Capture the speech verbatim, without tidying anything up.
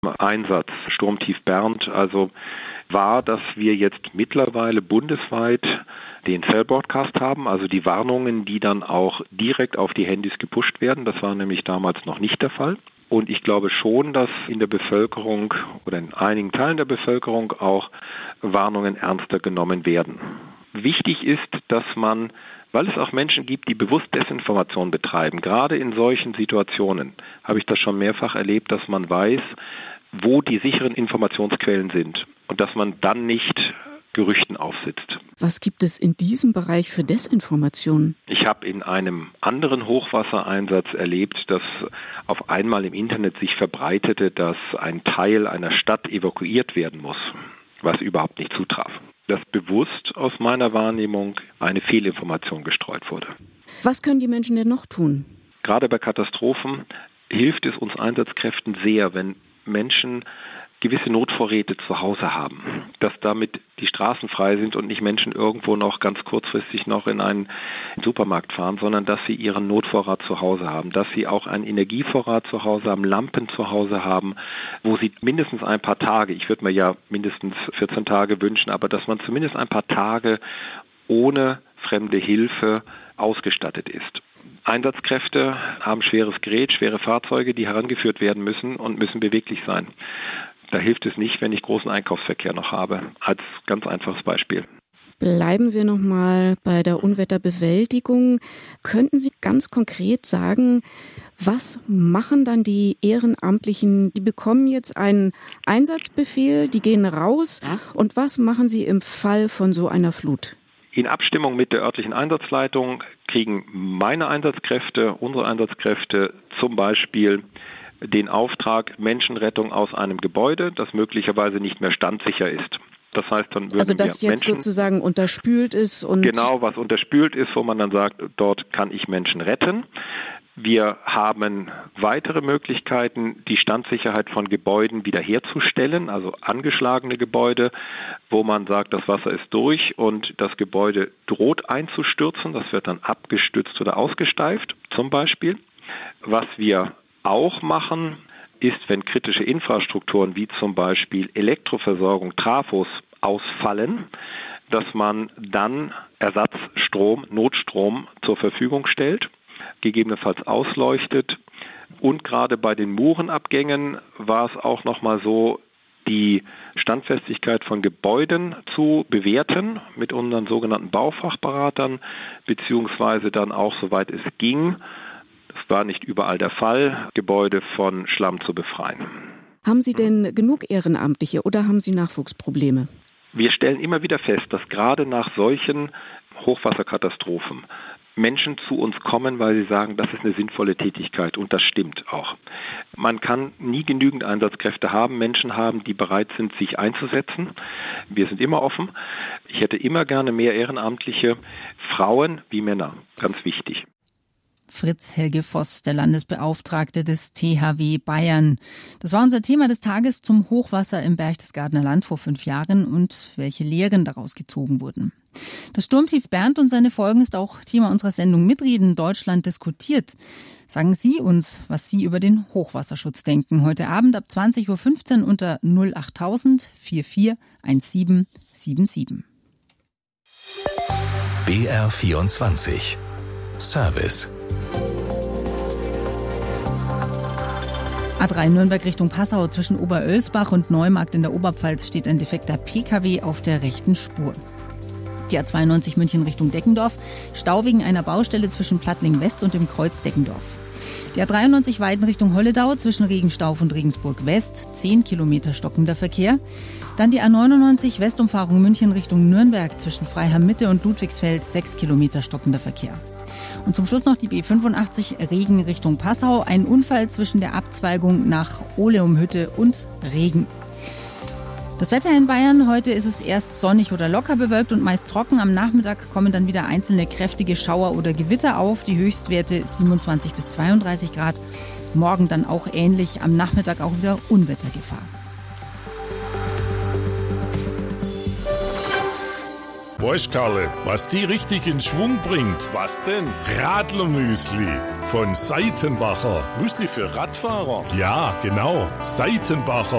Einsatz Sturmtief Bernd also war, dass wir jetzt mittlerweile bundesweit den Cell Broadcast haben, also die Warnungen, die dann auch direkt auf die Handys gepusht werden. Das war nämlich damals noch nicht der Fall. Und ich glaube schon, dass in der Bevölkerung oder in einigen Teilen der Bevölkerung auch Warnungen ernster genommen werden. Wichtig ist, dass man, weil es auch Menschen gibt, die bewusst Desinformation betreiben, gerade in solchen Situationen, habe ich das schon mehrfach erlebt, dass man weiß, wo die sicheren Informationsquellen sind und dass man dann nicht Gerüchten aufsitzt. Was gibt es in diesem Bereich für Desinformation? Ich habe in einem anderen Hochwassereinsatz erlebt, dass auf einmal im Internet sich verbreitete, dass ein Teil einer Stadt evakuiert werden muss, was überhaupt nicht zutraf. Dass bewusst aus meiner Wahrnehmung eine Fehlinformation gestreut wurde. Was können die Menschen denn noch tun? Gerade bei Katastrophen hilft es uns Einsatzkräften sehr, wenn Menschen gewisse Notvorräte zu Hause haben, dass damit die Straßen frei sind und nicht Menschen irgendwo noch ganz kurzfristig noch in einen Supermarkt fahren, sondern dass sie ihren Notvorrat zu Hause haben, dass sie auch einen Energievorrat zu Hause haben, Lampen zu Hause haben, wo sie mindestens ein paar Tage, ich würde mir ja mindestens vierzehn Tage wünschen, aber dass man zumindest ein paar Tage ohne fremde Hilfe ausgestattet ist. Einsatzkräfte haben schweres Gerät, schwere Fahrzeuge, die herangeführt werden müssen und müssen beweglich sein. Da hilft es nicht, wenn ich großen Einkaufsverkehr noch habe, als ganz einfaches Beispiel. Bleiben wir nochmal bei der Unwetterbewältigung. Könnten Sie ganz konkret sagen, was machen dann die Ehrenamtlichen? Die bekommen jetzt einen Einsatzbefehl, die gehen raus. Und was machen sie im Fall von so einer Flut? In Abstimmung mit der örtlichen Einsatzleitung kriegen meine Einsatzkräfte, unsere Einsatzkräfte zum Beispiel den Auftrag Menschenrettung aus einem Gebäude, das möglicherweise nicht mehr standsicher ist. Das heißt, dann würden also das wir jetzt Menschen, sozusagen unterspült ist und genau, was unterspült ist, wo man dann sagt, dort kann ich Menschen retten. Wir haben weitere Möglichkeiten, die Standsicherheit von Gebäuden wiederherzustellen, also angeschlagene Gebäude, wo man sagt, das Wasser ist durch und das Gebäude droht einzustürzen. Das wird dann abgestützt oder ausgesteift, zum Beispiel. Was wir auch machen, ist, wenn kritische Infrastrukturen wie zum Beispiel Elektroversorgung, Trafos ausfallen, dass man dann Ersatzstrom, Notstrom zur Verfügung stellt, gegebenenfalls ausleuchtet. Und gerade bei den Murenabgängen war es auch nochmal so, die Standfestigkeit von Gebäuden zu bewerten mit unseren sogenannten Baufachberatern, beziehungsweise dann auch, soweit es ging, das war nicht überall der Fall, Gebäude von Schlamm zu befreien. Haben Sie denn genug Ehrenamtliche oder haben Sie Nachwuchsprobleme? Wir stellen immer wieder fest, dass gerade nach solchen Hochwasserkatastrophen Menschen zu uns kommen, weil sie sagen, das ist eine sinnvolle Tätigkeit und das stimmt auch. Man kann nie genügend Einsatzkräfte haben, Menschen haben, die bereit sind, sich einzusetzen. Wir sind immer offen. Ich hätte immer gerne mehr Ehrenamtliche, Frauen wie Männer, ganz wichtig. Fritz Helge Voss, der Landesbeauftragte des T H W Bayern. Das war unser Thema des Tages zum Hochwasser im Berchtesgadener Land vor fünf Jahren und welche Lehren daraus gezogen wurden. Das Sturmtief Bernd und seine Folgen ist auch Thema unserer Sendung Mitreden Deutschland diskutiert. Sagen Sie uns, was Sie über den Hochwasserschutz denken. Heute Abend ab zwanzig Uhr fünfzehn unter null achttausend vierundvierzig siebzehn siebenundsiebzig. B R vierundzwanzig Service. A drei Nürnberg Richtung Passau zwischen Oberölsbach und Neumarkt in der Oberpfalz steht ein defekter P K W auf der rechten Spur. Die A zweiundneunzig München Richtung Deckendorf, Stau wegen einer Baustelle zwischen Plattling West und dem Kreuz Deckendorf. Die A dreiundneunzig Weiden Richtung Holledau zwischen Regenstauf und Regensburg West, zehn Kilometer stockender Verkehr. Dann die A neunundneunzig Westumfahrung München Richtung Nürnberg zwischen Freiham Mitte und Ludwigsfeld, sechs Kilometer stockender Verkehr. Und zum Schluss noch die B fünfundachtzig Regen Richtung Passau. Ein Unfall zwischen der Abzweigung nach Oleumhütte und Regen. Das Wetter in Bayern, heute ist es erst sonnig oder locker bewölkt und meist trocken. Am Nachmittag kommen dann wieder einzelne kräftige Schauer oder Gewitter auf. Die Höchstwerte siebenundzwanzig bis zweiunddreißig Grad. Morgen dann auch ähnlich, am Nachmittag auch wieder Unwettergefahr. Weißt, Karle, was die richtig in Schwung bringt? Was denn? Radlermüsli von Seitenbacher. Müsli für Radfahrer? Ja, genau. Seitenbacher.